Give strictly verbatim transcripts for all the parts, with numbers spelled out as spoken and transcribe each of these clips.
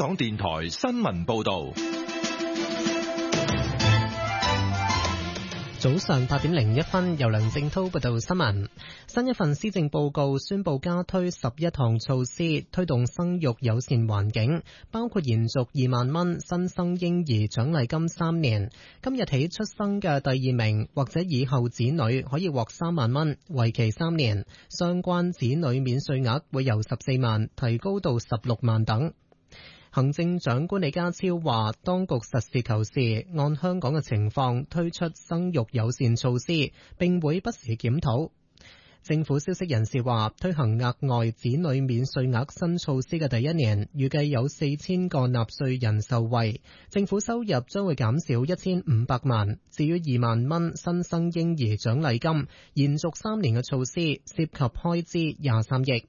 港電台新聞報道。 早上八點零一分，由梁正濤報道新聞。新一份施政報告宣布加推十一項措施，推動生育友善環境，包括延續二萬蚊新生嬰兒獎勵金三年，今日起出生嘅第二名或者以後子女可以獲三萬蚊，為期三年。相關子女免稅額會由十四萬提高到十六萬等。行政長官李家超話，當局實事求是，按香港嘅情況推出生育友善措施，並會不時檢討。政府消息人士話，推行額外子女免稅額新措施嘅第一年，預計有四千個納稅人受惠，政府收入將會減少一千五百萬。至於二萬蚊新生嬰兒獎勵金，延續三年嘅措施，涉及開支廿三億。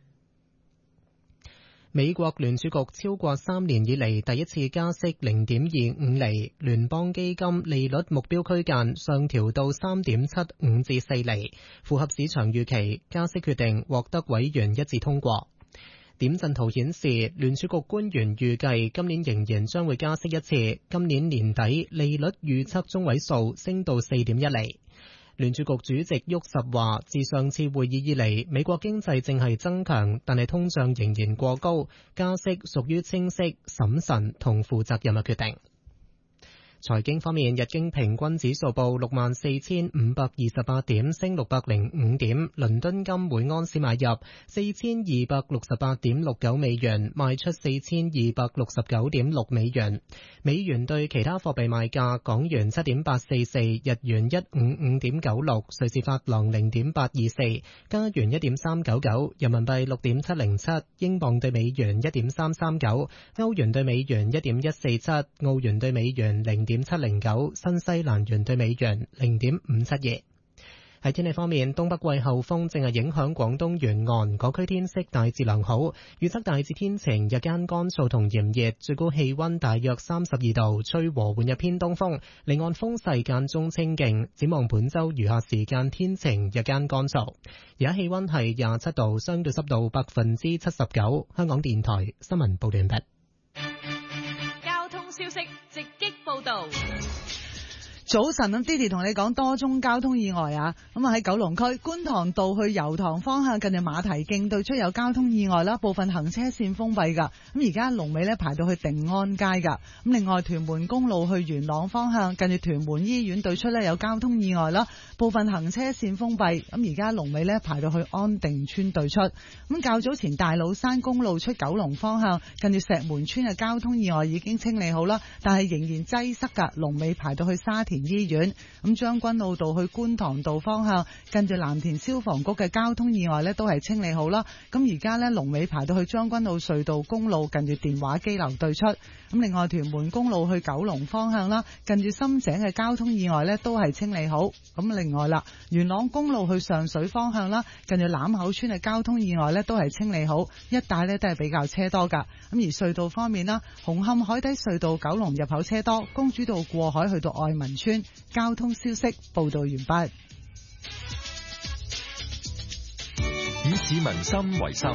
美國聯儲局超過三年以嚟第一次加息零點二五厘，聯邦基金利率目標區間上調到三點七五至四厘，符合市場預期。加息決定獲得委員一致通過。點陣圖顯示，聯儲局官員預計今年仍然將會加息一次，今年年底利率預測中位數升到四點一厘。聯儲局主席沃什話，自上次會議以嚟，美國經濟正係增強，但係通脹仍然過高，加息屬於清晰、審慎同負責任嘅決定。財經方面，日經平均指數報六萬四千五百二十八點，升六百零五點。倫敦金每安士買入四千二百六十八點六九美元，賣出四千二百六十九點六美元。美元對其他貨幣賣價：港元七點八四四，日元一五五點九六，瑞士法郎零點八二四，加元一點三九九，人民幣六點七零七，英鎊對美元一點三三九，歐元對美元一點一四七，澳元對美元零點七零九，新西蘭元對美元零點五七二。喺天氣方面，東北季候風正係影響廣東沿岸，各區天色大致良好，預測大致天晴，日間乾燥同炎熱，最高氣溫大約三十二度，吹和緩嘅偏東風，離岸風勢間中清勁。展望本周餘下時間天晴，日間乾燥。而家氣溫係廿七度，相對濕度百分之七十九。香港電台新聞報道完畢。 交通消息直擊報道。 早晨，咁 Didi 同你講多宗交通意外啊！咁啊喺九龍區觀塘道去油塘方向，近住馬蹄徑對出有交通意外啦，部分行車線封閉噶。咁而家龍尾咧排到去定安街噶。咁另外屯門公路去元朗方向，近住屯門醫院對出咧有交通意外啦，部分行車線封閉。咁而家龍尾咧排到去安定村對出。咁較早前大老山公路出九龍方向，近住石門村嘅交通意外已經清理好啦，但係仍然擠塞噶，龍尾排到去沙田醫院。咁將軍澳道去觀塘道方向，近住藍田消防局嘅交通意外呢都係清理好啦。咁而家呢，龍尾排到去將軍澳隧道公路，近住電話機樓對出。咁另外屯門公路去九龍方向啦，近住深井嘅交通意外呢都係清理好。咁另外啦，元朗公路去上水方向啦，近住欖口村嘅交通意外呢都係清理好，一帶呢都係比較車多噶。咁而隧道方面啦，紅磡海底隧道九龍入口車多，公主道過海去到愛民村。交通消息報道完畢。 以市民心為心，